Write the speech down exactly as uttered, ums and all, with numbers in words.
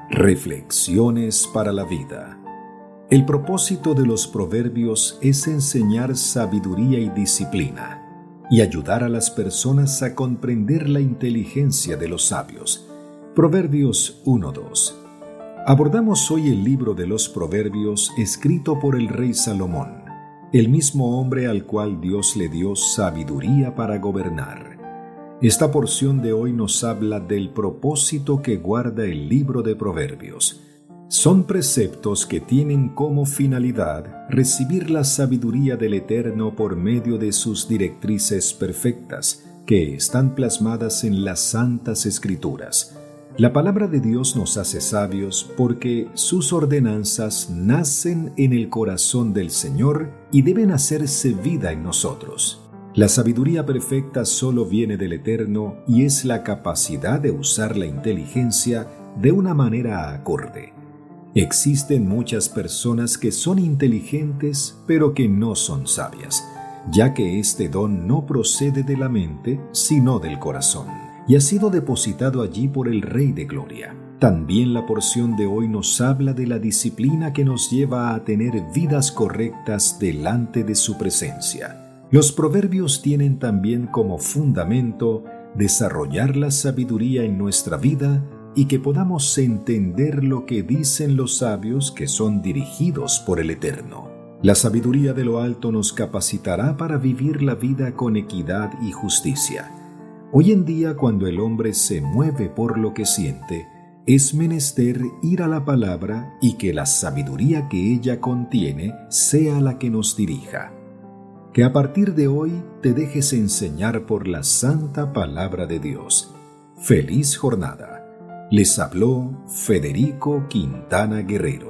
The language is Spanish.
Reflexiones para la vida. El propósito de los proverbios es enseñar sabiduría y disciplina y ayudar a las personas a comprender la inteligencia de los sabios. Proverbios uno dos. Abordamos hoy el libro de los Proverbios escrito por el rey Salomón, el mismo hombre al cual Dios le dio sabiduría para gobernar. Esta porción de hoy nos habla del propósito que guarda el libro de Proverbios. Son preceptos que tienen como finalidad recibir la sabiduría del Eterno por medio de sus directrices perfectas, que están plasmadas en las Santas Escrituras. La palabra de Dios nos hace sabios porque sus ordenanzas nacen en el corazón del Señor y deben hacerse vida en nosotros. La sabiduría perfecta solo viene del Eterno y es la capacidad de usar la inteligencia de una manera acorde. Existen muchas personas que son inteligentes pero que no son sabias, ya que este don no procede de la mente sino del corazón y ha sido depositado allí por el Rey de Gloria. También la porción de hoy nos habla de la disciplina que nos lleva a tener vidas correctas delante de su presencia. Los proverbios tienen también como fundamento desarrollar la sabiduría en nuestra vida y que podamos entender lo que dicen los sabios que son dirigidos por el Eterno. La sabiduría de lo alto nos capacitará para vivir la vida con equidad y justicia. Hoy en día, cuando el hombre se mueve por lo que siente, es menester ir a la palabra y que la sabiduría que ella contiene sea la que nos dirija. Que a partir de hoy te dejes enseñar por la santa palabra de Dios. ¡Feliz jornada! Les habló Federico Quintana Guerrero.